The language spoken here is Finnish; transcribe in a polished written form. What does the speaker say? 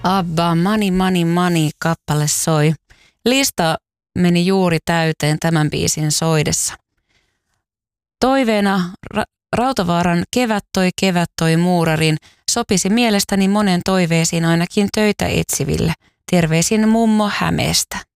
Abba, Money, Money, Money kappale soi. Lista meni juuri täyteen tämän biisin soidessa. Toiveena Rautavaaran Kevät toi muurarin sopisi mielestäni monen toiveisiin ainakin töitä etsiville. Terveisin mummo Hämeestä.